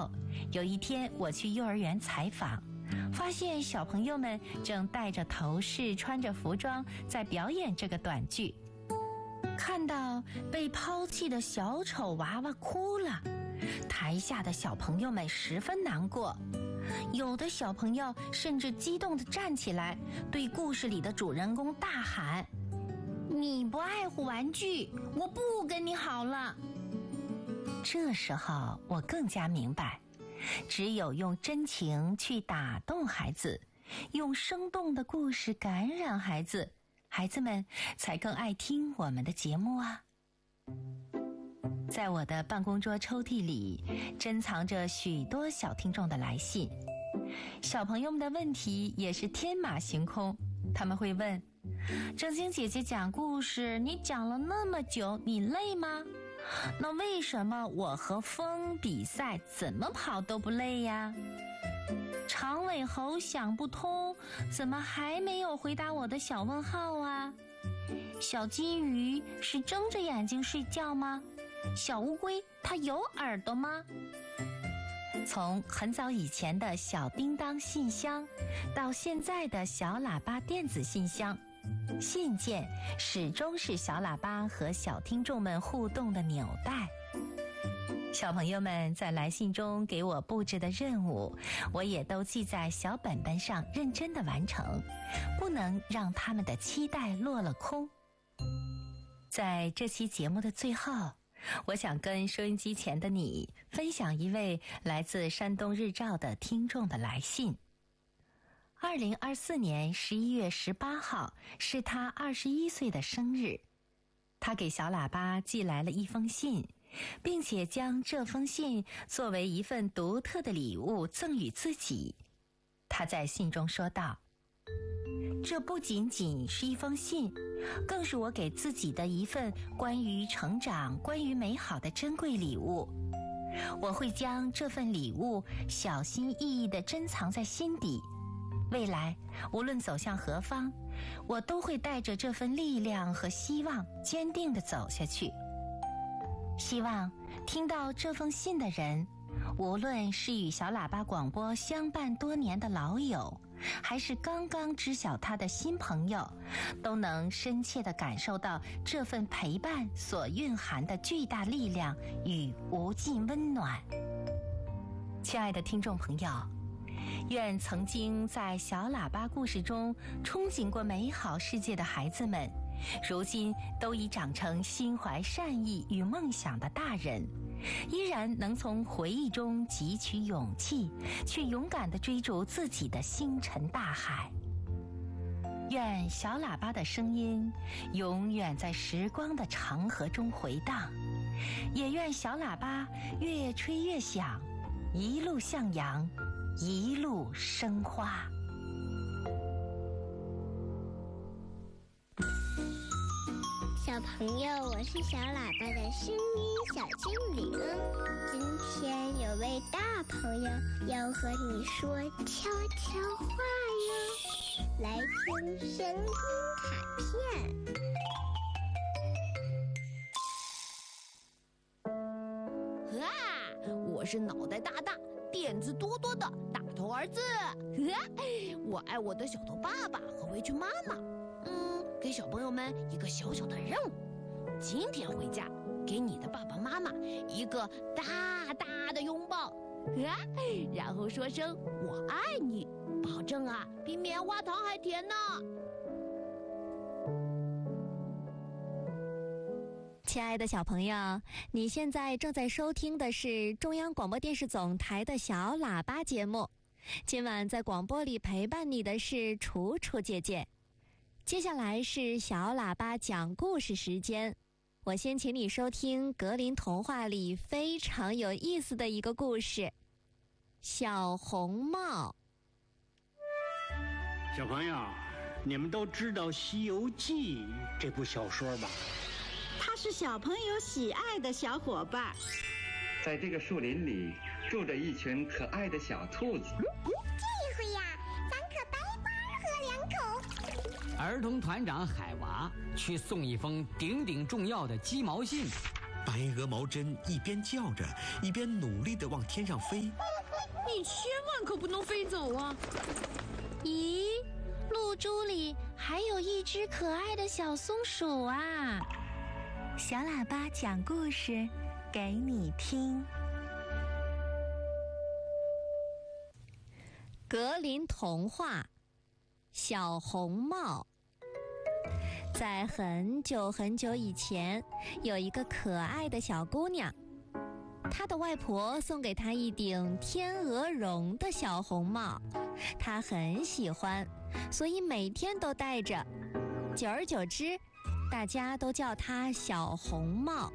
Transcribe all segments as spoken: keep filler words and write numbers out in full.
后，有一天我去幼儿园采访，发现小朋友们正戴着头饰，穿着服装，在表演这个短剧。看到被抛弃的小丑娃娃哭了，台下的小朋友们十分难过，有的小朋友甚至激动地站起来，对故事里的主人公大喊：你不爱护玩具，我不跟你好了。这时候我更加明白，只有用真情去打动孩子，用生动的故事感染孩子，孩子们才更爱听我们的节目啊。在我的办公桌抽屉里，珍藏着许多小听众的来信。小朋友们的问题也是天马行空，他们会问：正晶姐姐讲故事，你讲了那么久，你累吗？那为什么我和风比赛怎么跑都不累呀？长尾猴想不通，怎么还没有回答我的小问号啊？小金鱼是睁着眼睛睡觉吗？小乌龟它有耳朵吗？从很早以前的小叮当信箱，到现在的小喇叭电子信箱，信件始终是小喇叭和小听众们互动的纽带。小朋友们在来信中给我布置的任务，我也都记在小本本上，认真的完成，不能让他们的期待落了空。在这期节目的最后，我想跟收音机前的你分享一位来自山东日照的听众的来信。二零二四年十一月十八号是他二十一岁的生日，他给小喇叭寄来了一封信，并且将这封信作为一份独特的礼物赠予自己。他在信中说道：这不仅仅是一封信，更是我给自己的一份关于成长、关于美好的珍贵礼物。我会将这份礼物小心翼翼地珍藏在心底，未来无论走向何方，我都会带着这份力量和希望坚定地走下去。希望听到这封信的人，无论是与小喇叭广播相伴多年的老友，还是刚刚知晓他的新朋友，都能深切地感受到这份陪伴所蕴含的巨大力量与无尽温暖。亲爱的听众朋友，愿曾经在小喇叭故事中憧憬过美好世界的孩子们，如今都已长成心怀善意与梦想的大人，依然能从回忆中汲取勇气，去勇敢地追逐自己的星辰大海。愿小喇叭的声音永远在时光的长河中回荡，也愿小喇叭越吹越响，一路向阳，一路生花。 小朋友，我是小喇叭的声音小精灵。今天有位大朋友要和你说悄悄话哟，来听声音卡片。 啊，我是脑袋大大、点子多多的大头儿子。我爱我的小头爸爸和围裙妈妈。嗯，给小朋友们一个小小的任务，今天回家给你的爸爸妈妈一个大大的拥抱，啊，然后说声我爱你，保证啊比棉花糖还甜呢。 亲爱的小朋友，你现在正在收听的是中央广播电视总台的小喇叭节目。今晚在广播里陪伴你的是楚楚姐姐。接下来是小喇叭讲故事时间，我先请你收听格林童话里非常有意思的一个故事，小红帽。 小朋友，你们都知道《西游记》这部小说吧？ 它是小朋友喜爱的小伙伴。 在这个树林里住着一群可爱的小兔子。 这回呀，咱可白白喝两口。 儿童团长海娃去送一封顶顶重要的鸡毛信。 白鹅毛针一边叫着，一边努力地往天上飞。 你千万可不能飞走啊！ 咦，露珠里还有一只可爱的小松鼠啊！小喇叭讲故事给你听。 格林童话，小红帽。在很久很久以前，有一个可爱的小姑娘，她的外婆送给她一顶天鹅绒的小红帽，她很喜欢，所以每天都戴着。久而久之，大家都叫她小红帽。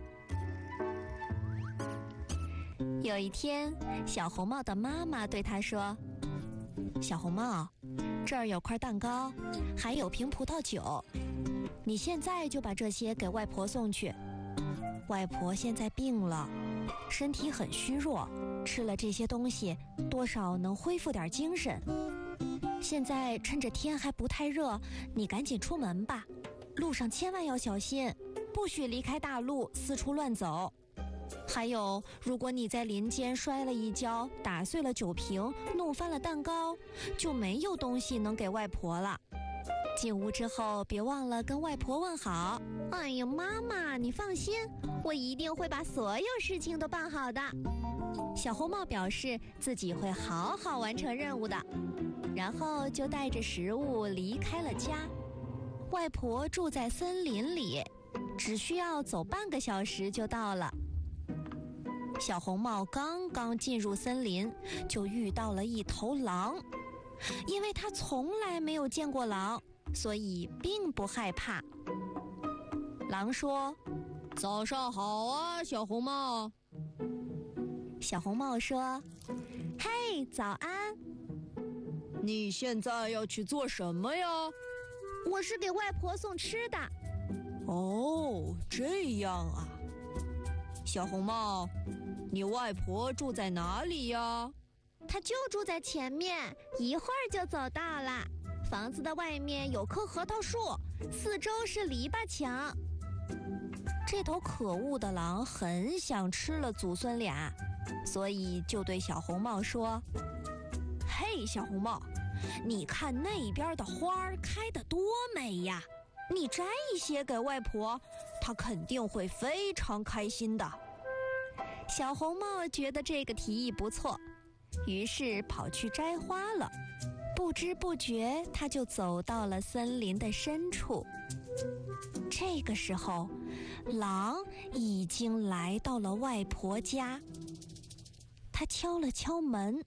有一天，小红帽的妈妈对她说：“小红帽，这儿有块蛋糕，还有瓶葡萄酒，你现在就把这些给外婆送去。外婆现在病了，身体很虚弱，吃了这些东西，多少能恢复点精神。现在趁着天还不太热，你赶紧出门吧，路上千万要小心，不许离开大路，四处乱走。还有，如果你在林间摔了一跤，打碎了酒瓶，弄翻了蛋糕，就没有东西能给外婆了。进屋之后，别忘了跟外婆问好。”哎呀，妈妈，你放心，我一定会把所有事情都办好的。小红帽表示自己会好好完成任务的，然后就带着食物离开了家。外婆住在森林里，只需要走半个小时就到了。小红帽刚刚进入森林，就遇到了一头狼。因为他从来没有见过狼，所以并不害怕。狼说：“早上好啊，小红帽。”小红帽说：“嘿，早安。你现在要去做什么呀？”“我是给外婆送吃的。”“哦，这样啊。小红帽，你外婆住在哪里呀？”“她就住在前面，一会儿就走到了。房子的外面有棵核桃树，四周是篱笆墙。”这头可恶的狼很想吃了祖孙俩，所以就对小红帽说：“嘿，小红帽，你看那边的花儿开得多美呀！你摘一些给外婆，她肯定会非常开心的。”小红帽觉得这个提议不错，于是跑去摘花了。不知不觉，他就走到了森林的深处。这个时候，狼已经来到了外婆家。他敲了敲门：“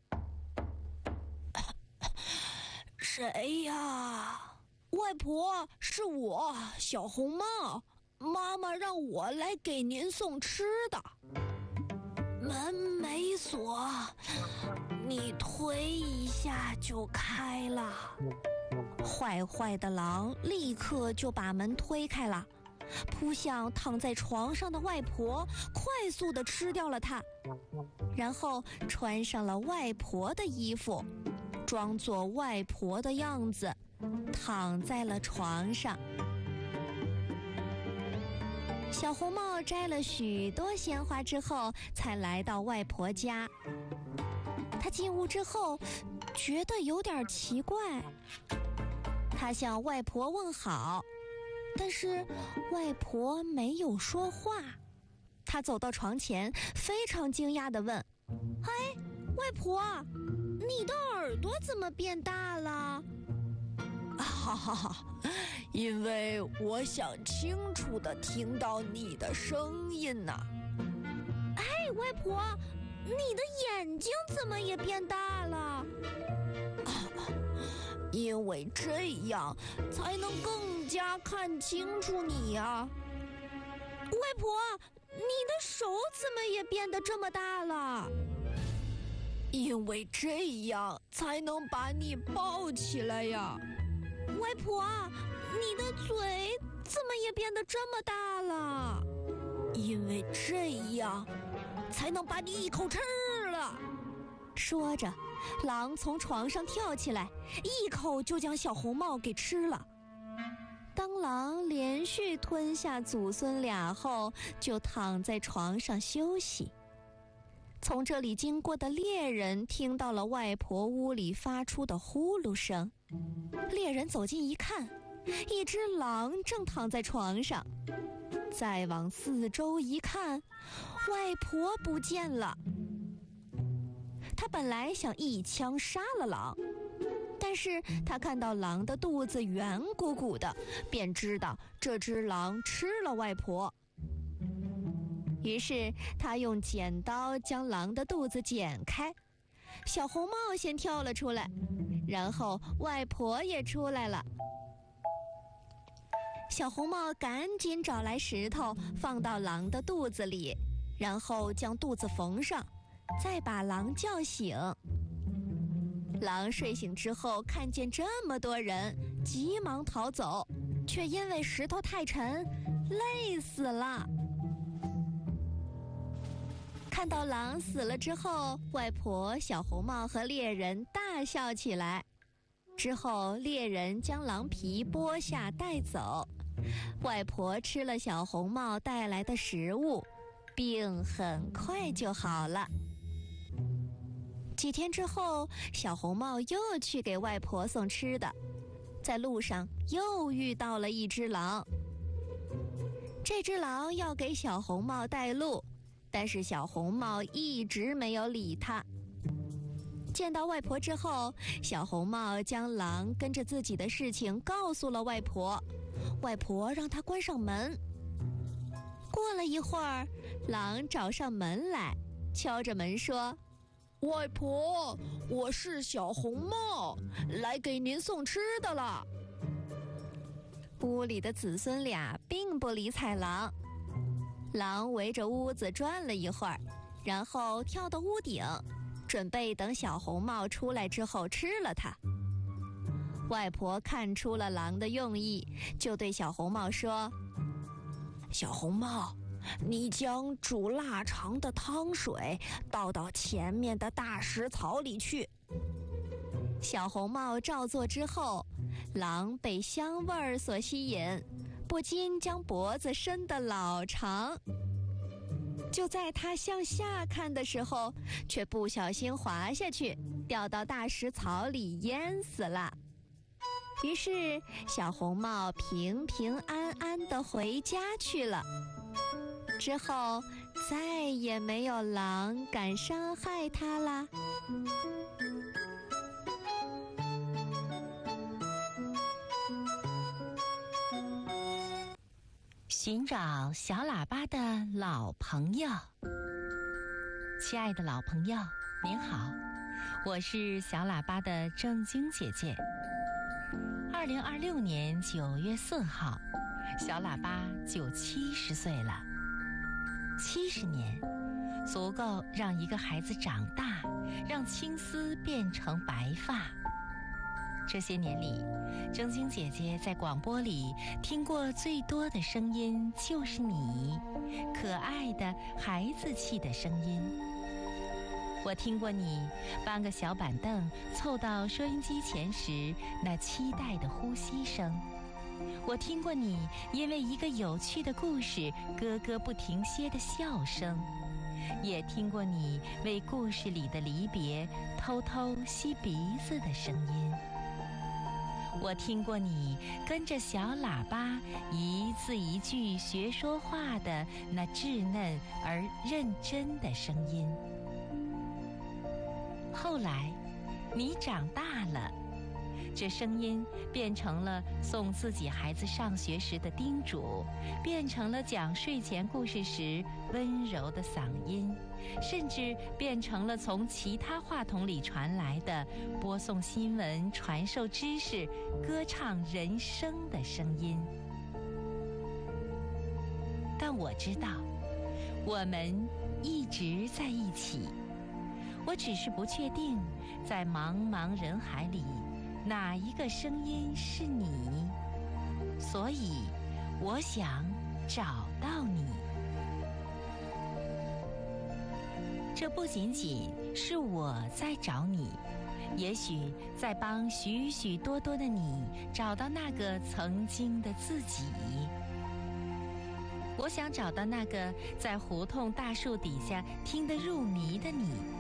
谁呀？”“外婆，是我，小红帽。妈妈让我来给您送吃的。”“门没锁，你推一下就开了。”坏坏的狼立刻就把门推开了，扑向躺在床上的外婆，快速地吃掉了她，然后穿上了外婆的衣服，装作外婆的样子，躺在了床上。小红帽摘了许多鲜花之后，才来到外婆家。他进屋之后，觉得有点奇怪。他向外婆问好，但是外婆没有说话。他走到床前，非常惊讶地问：“哎，外婆，你的耳朵怎么变大了？”“哈哈哈，因为我想清楚地听到你的声音呢。”“哎，外婆，你的眼睛怎么也变大了？”“啊，因为这样才能更加看清楚你呀。”“外婆，你的手怎么也变得这么大了？”“因为这样才能把你抱起来呀。”“外婆，你的嘴怎么也变得这么大了？”“因为这样才能把你一口吃了。”说着，狼从床上跳起来，一口就将小红帽给吃了。 当狼连续吞下祖孙俩后，就躺在床上休息。从这里经过的猎人听到了外婆屋里发出的呼噜声，猎人走近一看，一只狼正躺在床上。再往四周一看，外婆不见了。他本来想一枪杀了狼，但是他看到狼的肚子圆鼓鼓的，便知道这只狼吃了外婆。于是他用剪刀将狼的肚子剪开，小红帽先跳了出来，然后外婆也出来了。小红帽赶紧找来石头放到狼的肚子里，然后将肚子缝上，再把狼叫醒。狼睡醒之后看见这么多人，急忙逃走，却因为石头太沉，累死了。看到狼死了之后，外婆、小红帽和猎人大笑起来。之后猎人将狼皮剥下带走，外婆吃了小红帽带来的食物，病很快就好了。几天之后，小红帽又去给外婆送吃的，在路上又遇到了一只狼。这只狼要给小红帽带路，但是小红帽一直没有理他。见到外婆之后，小红帽将狼跟着自己的事情告诉了外婆，外婆让他关上门。过了一会儿，狼找上门来，敲着门说：“外婆，我是小红帽，来给您送吃的了。”屋里的子孙俩并不理睬狼。狼围着屋子转了一会儿，然后跳到屋顶，准备等小红帽出来之后吃了它。外婆看出了狼的用意，就对小红帽说：“小红帽，你将煮腊肠的汤水倒到前面的大石槽里去。”小红帽照做之后，狼被香味儿所吸引，不禁将脖子伸得老长。就在他向下看的时候，却不小心滑下去，掉到大石槽里淹死了。于是小红帽平平安安地回家去了。之后再也没有狼敢伤害它啦。 寻找小喇叭的老朋友。亲爱的老朋友，您好，我是小喇叭的正晶姐姐。二零二六年九月四号，小喇叭就七十岁了。七十年，足够让一个孩子长大，让青丝变成白发。这些年里，正晶姐姐在广播里听过最多的声音就是你，可爱的孩子气的声音。我听过你搬个小板凳凑到收音机前时那期待的呼吸声，我听过你因为一个有趣的故事咯咯不停歇的笑声，也听过你为故事里的离别偷偷吸鼻子的声音。我听过你跟着小喇叭一字一句学说话的那稚嫩而认真的声音。后来你长大了，这声音变成了送自己孩子上学时的叮嘱，变成了讲睡前故事时温柔的嗓音，甚至变成了从其他话筒里传来的播送新闻、传授知识、歌唱人生的声音。但我知道，我们一直在一起，我只是不确定，在茫茫人海里，哪一个声音是你？所以，我想找到你。这不仅仅是我在找你， 也许在帮许许多多的你找到那个曾经的自己。我想找到那个在胡同大树底下听得入迷的你。